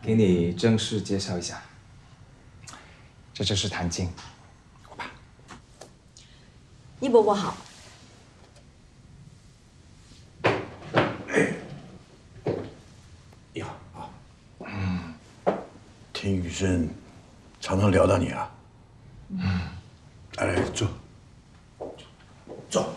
给你正式介绍一下，这就是谭静，我爸。 易伯伯好。 你好啊。听雨生常常聊到你啊。来坐。坐。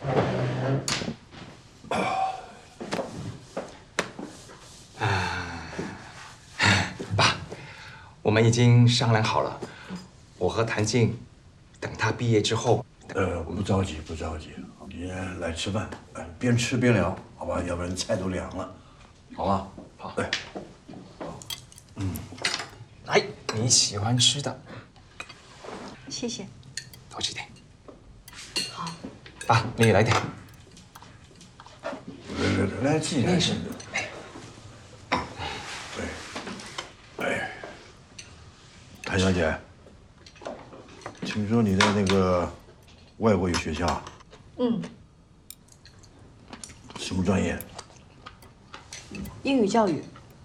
爸，我们已经商量好了，我和谭静等他毕业之后。 不着急，不着急，你来吃饭，边吃边聊，好吧？要不然菜都凉了，好吗？ 好。 来。 来，你喜欢吃的， 谢谢。 多吃点。 好。 爸，你也来点。 来，自己来吃。谭小姐，听说你在那个外国语学校？什么专业？ 英语教育。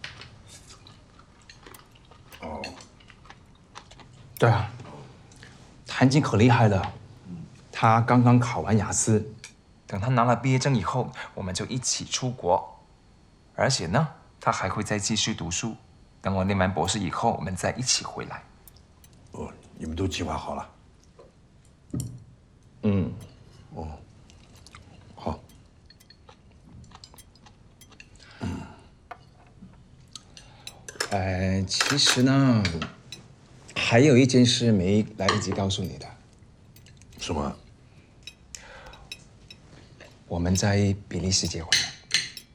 哦。 对啊，谭静可厉害了，他刚刚考完雅思，等他拿了毕业证以后，我们就一起出国。而且呢，他还会再继续读书，等我念完博士以后，我们再一起回来。 哦，你们都计划好了？哦，好。 其实呢，还有一件事没来得及告诉你的。 什么？ 我们在比利时结婚。